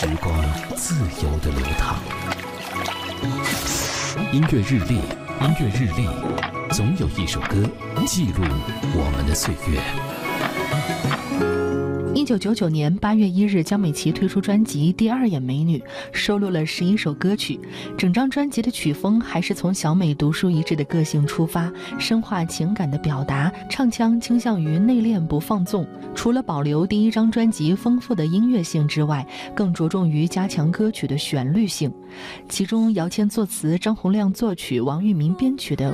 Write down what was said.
时光自由地流淌。音乐日历，音乐日历，总有一首歌记录我们的岁月。 1999年8月1日，江美琪推出专辑《第二眼美女》，收录了11首歌曲。整张专辑的曲风还是从小美独树一帜的个性出发，深化情感的表达，唱腔倾向于内敛不放纵。除了保留第一张专辑丰富的音乐性之外，更着重于加强歌曲的旋律性。其中姚谦作词，张洪量作曲，王玉民编曲的